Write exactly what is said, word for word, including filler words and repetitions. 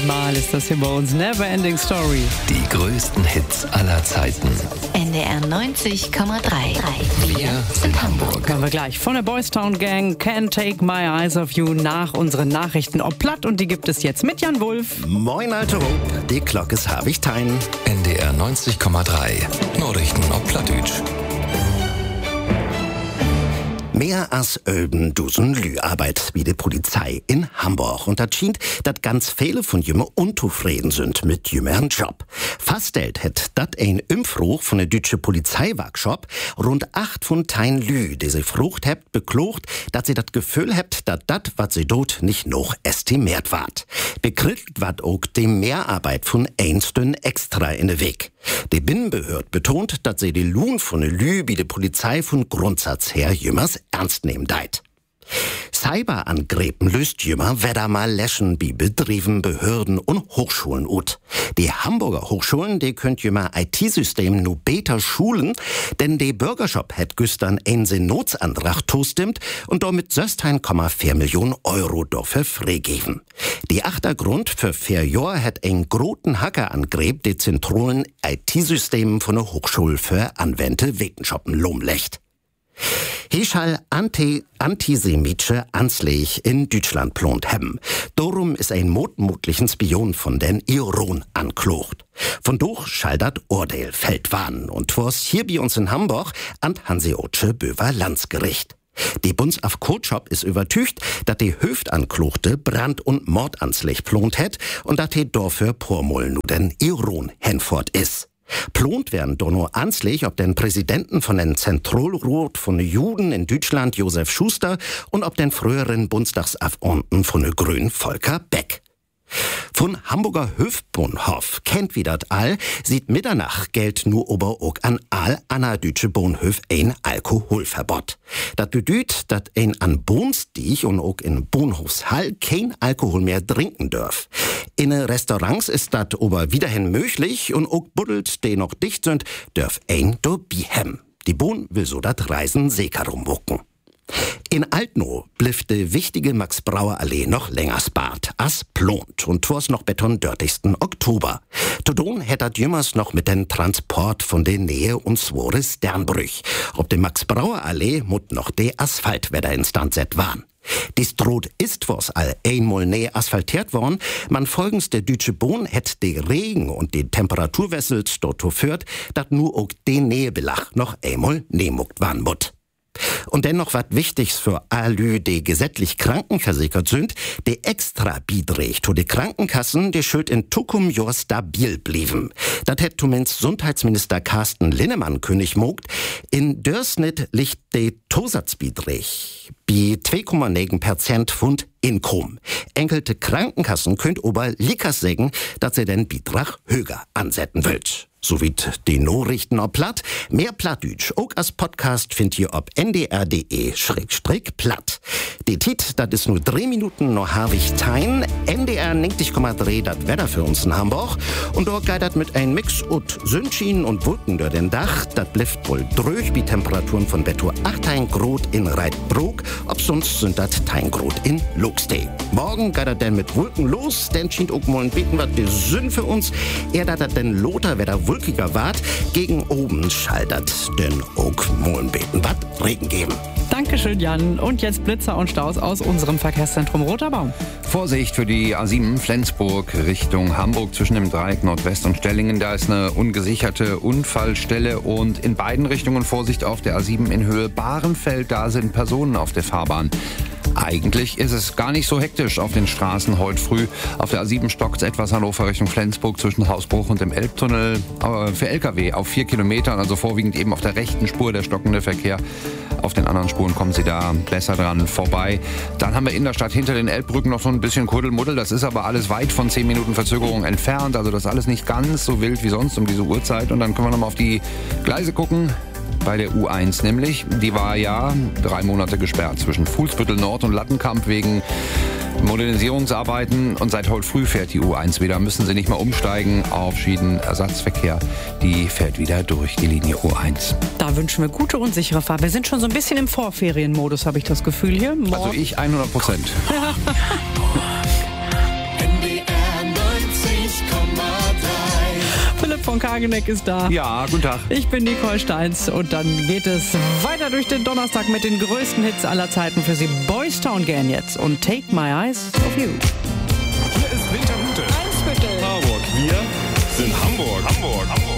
Mal ist das hier bei uns Never Ending Story. Die größten Hits aller Zeiten. N D R neunzig Komma drei. Wir sind Hamburg. Kommen wir gleich von der Boys Town Gang, Can't Take My Eyes Off You, nach unseren Nachrichten ob platt, und die gibt es jetzt mit Jan Wulff. Moin, alte Rupp, die Glock ist Habichthein. N D R neunzig Komma drei. Nachrichten ob Plattdeutsch. Mehr als öben Dusen Lüarbeit wie die Polizei in Hamburg. Und das scheint, dass ganz viele von jümme unzufrieden sind mit jümmeren Job. Faststellt hat dat ein Impfruch von der deutschen Polizeiworkshop rund acht von tein Lü, die sie frucht hebt, beklogt, dass sie das Gefühl hebt, dass dat, was sie dort nicht noch estimiert ward. Bekriegt wat auch die Mehrarbeit von einstün extra in de Weg. Die Binnenbehörd betont, dass sie die Lohn von der Lü wie die Polizei von Grundsatz her jümmers ernst nehmen deit. Cyberangrepen löst jümmer wedder mal läschen wie Betrieben, Behörden und Hochschulen ut. Die Hamburger Hochschulen, die könnt jümmer I T-System nu beter schulen, denn die Bürgershop hat güstern ein Senatsantrag tostimmt und damit sechzehn Komma vier Millionen Euro dafür freigeben. Die Achtergrund für vier Jahre hat ein groten Hackerangreip die zentralen I T-Systemen von der Hochschule für anwendte Wissenschappen lomlecht. Heschall anti, antisemitische Anschläge in Deutschland plant haben. Darum ist ein mutmutlichen Spion von den Iran anklagt. Von durch schall dat Urteil fällt wann und was hier bei uns in Hamburg an Hanseatische Böver Landsgericht. Die Bundsaufkotschop ist übertücht, dass die Höftanklagte Brand- und Mordanschläge plant hat und dass die dafür pormol nu den Iran hinfort ist. Plont werden Donno Anschläge ob den Präsidenten von den Zentralrat von den Juden in Deutschland, Josef Schuster, und ob den früheren Bundestagsabgeordneten von den Grünen, Volker Beck. Von Hamburger Höfbahnhof kennt wie dat all, sieht Mitternacht Geld nur ober auch an all anna deutsche Bahnhof ein Alkoholverbot. Dat bedeutet, dat ein an Bohnstieg und auch in Bahnhofshall kein Alkohol mehr trinken dürf. In Restaurants ist dat aber wiederhin möglich und auch Buddelt, die noch dicht sind, dürf ein dobi hem. Die Bahn will so dat Reisen Seekarum wucken. In Altnow bliff de wichtige Max-Brauer-Allee noch länger spart, as plont, und twas noch beton dörtigsten Oktober. Todon hätt dat jümmers noch mit den Transport von de Nähe und Swore Sternbrüch. Ob de Max-Brauer-Allee mut noch de Asphaltwetter instand set waren. Dies droht ist was all einmal nähe asphaltiert worden, man folgens der Deutsche Bahn hätt de Regen und die Temperaturwessels dort führt, dat nur auch de Nähebelach noch einmal nemuckt waren mut. Und dennoch wat Wichtigs für allü, die gesetzlich krankenversichert sind, die extra Beiträge zu die Krankenkassen, die schuld in Tukum Jahr stabil blieben. Dat hätt zumindest Gesundheitsminister Carsten Linnemann König mogt. In Dörsnit liegt die Zusatzbeiträge bei zwei Komma neun Prozent von Inkom. Enkelte Krankenkassen könnt aber likas sagen, dass sie den Beitrag höher ansetzen wollt. So wie die Nachrichten ob platt. Mehr Plattdeutsch, auch als Podcast findet ihr ob n d r punkt d e schrägstrich platt. Die Tit, das ist nur drei Minuten noch Habichthein. N D R neunzig Komma drei, das Wetter für uns in Hamburg. Und dort geht das mit ein Mix und Sonnenschein und Wolken durch den Dach. Das bleibt wohl dröch wie Temperaturen von Betto acht Grad in Reitbrook. Ob sonst sind das ein Grad in Luxtee. Morgen geht das dann mit Wolken los. Dann scheint auch mal ein bisschen was die Sünn für uns. Er dat das dann Lothar Wetter wolkiger wart, gegen oben schaltert denn auch Mohlenbeten wat Regen geben. Dankeschön, Jan. Und jetzt Blitzer und Staus aus unserem Verkehrszentrum Roter Baum. Vorsicht für die A sieben Flensburg Richtung Hamburg zwischen dem Dreieck Nordwest und Stellingen. Da ist eine ungesicherte Unfallstelle und in beiden Richtungen Vorsicht auf der A sieben in Höhe Bahrenfeld. Da sind Personen auf der Fahrbahn. Eigentlich ist es gar nicht so hektisch auf den Straßen heute früh. Auf der A sieben stockt etwas Hannover Richtung Flensburg zwischen Hausbruch und dem Elbtunnel. Aber für L K W auf vier Kilometern, also vorwiegend eben auf der rechten Spur der stockende Verkehr. Auf den anderen Spuren kommen Sie da besser dran vorbei. Dann haben wir in der Stadt hinter den Elbbrücken noch so ein bisschen Kuddelmuddel. Das ist aber alles weit von zehn Minuten Verzögerung entfernt. Also das ist alles nicht ganz so wild wie sonst um diese Uhrzeit. Und dann können wir nochmal auf die Gleise gucken. Bei der U eins nämlich. Die war ja drei Monate gesperrt zwischen Fuhlsbüttel Nord und Lattenkamp wegen Modernisierungsarbeiten. Und seit heute früh fährt die U eins wieder. Müssen Sie nicht mal umsteigen auf Schienenersatzverkehr. Die fährt wieder durch die Linie U eins. Da wünschen wir gute und sichere Fahrt. Wir sind schon so ein bisschen im Vorferienmodus, habe ich das Gefühl hier. Morgen. Also ich hundert Prozent. von Kageneck ist da. Ja, guten Tag. Ich bin Nicole Steins und dann geht es weiter durch den Donnerstag mit den größten Hits aller Zeiten für Sie. Boys Town Gang jetzt und Take My Eyes Off You.